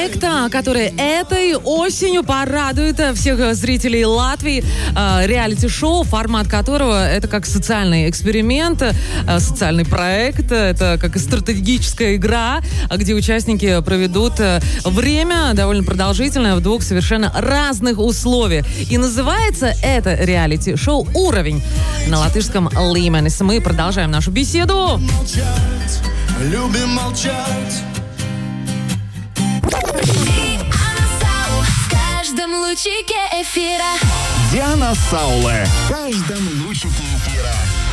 проекта, который этой осенью порадует всех зрителей Латвии. Реалити-шоу, формат которого это как социальный эксперимент, социальный проект, это как стратегическая игра, где участники проведут время довольно продолжительное в двух совершенно разных условиях. И называется это реалити-шоу «Уровень» на латышском «Līmenis». Мы продолжаем нашу беседу. Любим молчать. В каждом лучике эфира. Диана Сауле. В каждом лучике эфира.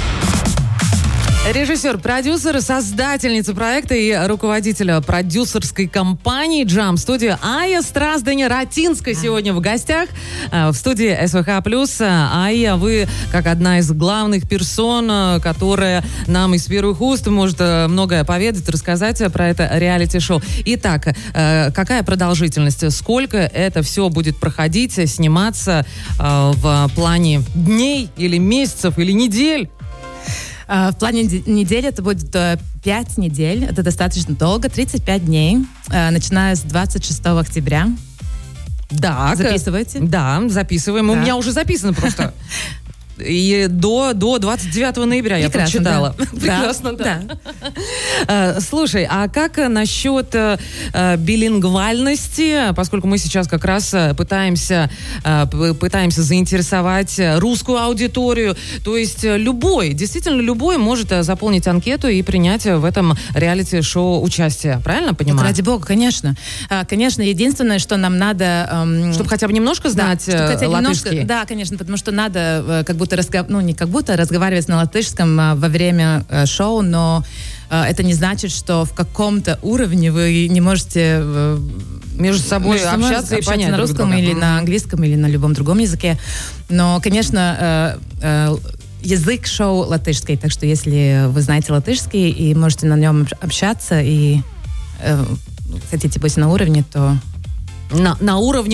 Режиссер, продюсер, создательница проекта и руководитель продюсерской компании Jump Studio Айя Стразданя-Ратинская сегодня в гостях в студии СВХ+. Айя, вы как одна из главных персон, которая нам из первых уст может многое поведать, рассказать про это реалити-шоу. Итак, какая продолжительность? Сколько это все будет проходить, сниматься в плане дней или месяцев или недель? В плане недели это будет 5 недель. Это достаточно долго, 35 дней, начиная с 26 октября. Да. Записываете? Да, записываем. Да. У меня уже записано просто. И до 29 ноября я прочитала. Да. Прекрасно, да. Слушай, а как насчет билингвальности, поскольку мы сейчас как раз пытаемся заинтересовать русскую аудиторию, то есть действительно любой может заполнить анкету и принять в этом реалити-шоу участие, правильно понимаю? Ради бога, конечно. Конечно, единственное, что нам надо... чтобы хотя бы немножко знать латышский. Да, конечно, потому что надо как будто разговаривать на латышском во время шоу, но это не значит, что в каком-то уровне вы не можете между собой общаться и понять на русском или на английском или на любом другом языке. Но, конечно, язык шоу латышский, так что если вы знаете латышский и можете на нем общаться и хотите быть на уровне, то... На уровне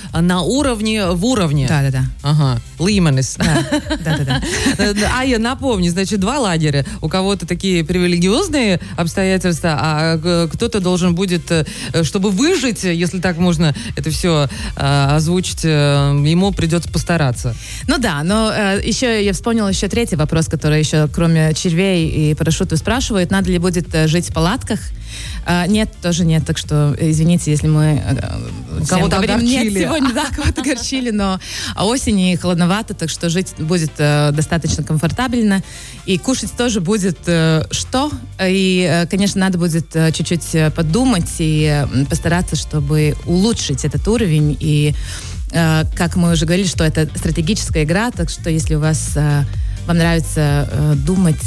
в уровне. Да. Ага. Līmenis. Да. А я напомню, значит, 2 лагеря. У кого-то такие привилегиозные обстоятельства, а кто-то должен будет, чтобы выжить, если так можно это все озвучить, ему придется постараться. Ну да, но еще я вспомнила еще третий вопрос, который еще, кроме червей и парашютов, спрашивают, надо ли будет жить в палатках. Нет, тоже нет, так что извините, если мы кого-то говорим огорчили. Нет сегодня, да, кого-то огорчили, но осенью холодновато, так что жить будет достаточно комфортабельно, и кушать тоже будет что, и, конечно, надо будет чуть-чуть подумать и постараться, чтобы улучшить этот уровень, и, как мы уже говорили, что это стратегическая игра, так что если у вас, вам нравится думать,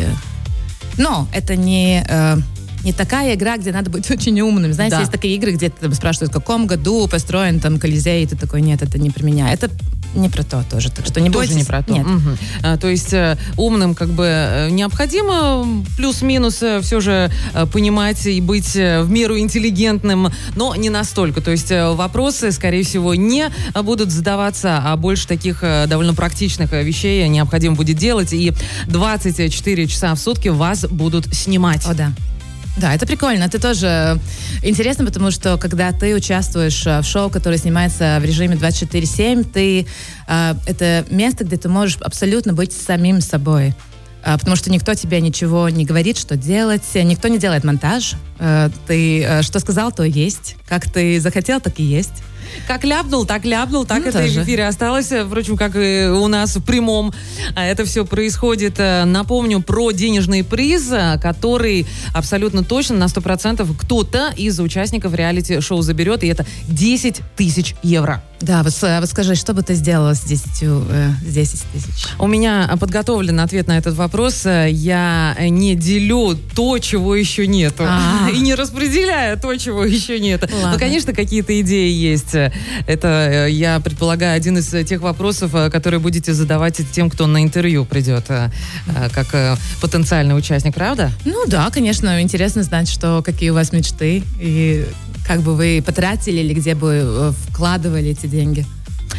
но это не такая игра, где надо быть очень умным. Знаете, есть такие игры, где ты спрашивают, в каком году построен там Колизей, и ты такой, нет, это не про меня. Это не про то тоже, так что не бойтесь. Тоже не про то. Нет. Угу. То есть умным как бы необходимо плюс-минус все же понимать и быть в меру интеллигентным, но не настолько. То есть вопросы, скорее всего, не будут задаваться, а больше таких довольно практичных вещей необходимо будет делать, и 24 часа в сутки вас будут снимать. О, да. Да, это прикольно. Это тоже интересно, потому что когда ты участвуешь в шоу, которое снимается в режиме 24/7, это место, где ты можешь абсолютно быть самим собой. Потому что никто тебе ничего не говорит, что делать, никто не делает монтаж. Ты что сказал, то есть. Как ты захотел, так и есть. Как ляпнул, так это и в эфире осталось. Впрочем, как и у нас в прямом. Это все происходит. Напомню про денежный приз, который абсолютно точно на 100% кто-то из участников реалити-шоу заберет, и это 10 тысяч евро. Да, вот скажи, что бы ты сделала с 10 тысяч? У меня подготовлен ответ на этот вопрос. Я не делю то, чего еще нету. И не распределяю то, чего еще нет. Ладно. Ну, конечно, какие-то идеи есть. Это, я предполагаю, один из тех вопросов, которые будете задавать тем, кто на интервью придет, как потенциальный участник, правда? Ну да, конечно, интересно знать, какие у вас мечты, и как бы вы потратили или где бы вкладывали эти деньги.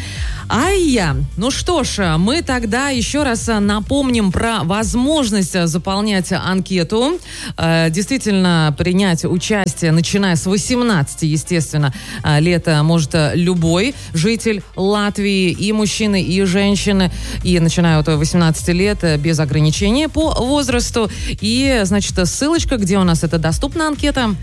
Айя, ну что ж, мы тогда еще раз напомним про возможность заполнять анкету. Действительно, принять участие, начиная с 18, естественно, лет может любой житель Латвии, и мужчины, и женщины, и начиная от 18 лет без ограничения по возрасту. И, значит, ссылочка, где у нас это доступна анкета?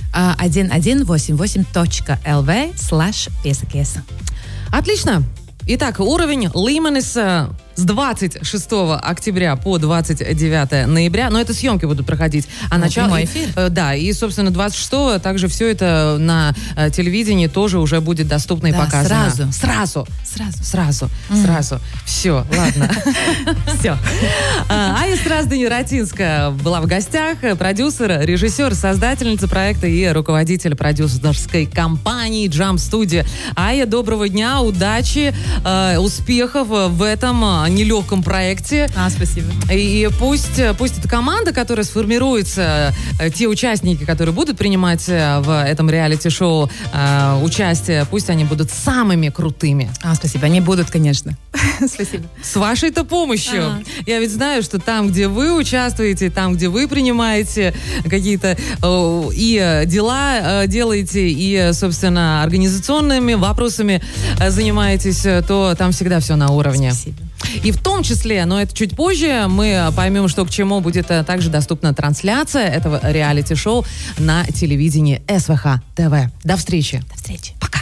1188.lv/piesakēs. Отлично. Итак, уровень Līmenis с 26 октября по 29 ноября. Но это съемки будут проходить. А прямой эфир. Да, и, собственно, 26 также все это на телевидении тоже уже будет доступно и показано. Сразу. Все, ладно. Все. Айя Страздани-Ратинская была в гостях. Продюсер, режиссер, создательница проекта и руководитель продюсерской компании Jump Studio. Айя, доброго дня, удачи, успехов в этом нелегком проекте. Спасибо. И пусть эта команда, которая сформируется, те участники, которые будут принимать в этом реалити-шоу участие, пусть они будут самыми крутыми. Спасибо, они будут, конечно. Спасибо. С вашей-то помощью. Я ведь знаю, что там, где вы участвуете, там, где вы принимаете какие-то и дела делаете, и, собственно, организационными вопросами занимаетесь, то там всегда все на уровне. Спасибо. И в том числе, но это чуть позже, мы поймем, что к чему будет также доступна трансляция этого реалити-шоу на телевидении СВХ ТВ. До встречи. До встречи. Пока.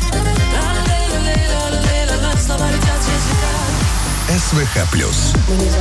СВХ+.